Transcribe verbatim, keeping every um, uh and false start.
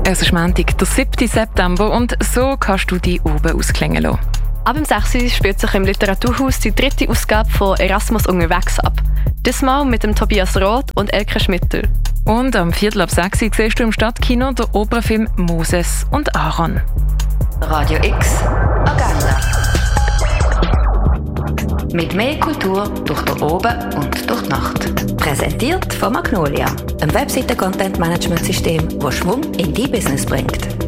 Es ist Montag, der siebten September, und so kannst du dich oben ausklingen lassen. Ab dem sechs Uhr spielt sich im Literaturhaus die dritte Ausgabe von «Erasmus unterwegs» ab. Diesmal mit dem Tobias Roth und Elke Schmitter. Und am Viertel ab sechs Uhr siehst du im Stadtkino den Opernfilm «Moses und Aaron». Radio X Agenda. Mit mehr Kultur durch den Oben und durch die Nacht. Präsentiert von Magnolia, einem Webseiten-Content-Management-System, das Schwung in dein Business bringt.